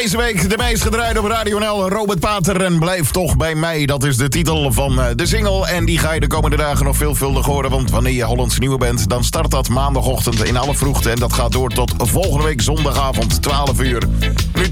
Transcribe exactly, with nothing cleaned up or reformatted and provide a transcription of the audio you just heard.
Deze week de meest gedraaid op Radio N L. Robert Pater en Blijf toch bij mij. Dat is de titel van de single. En die ga je de komende dagen nog veelvuldig horen. Want wanneer je Hollands Nieuwe bent, dan start dat maandagochtend in alle vroegte. En dat gaat door tot volgende week zondagavond twaalf uur. Nu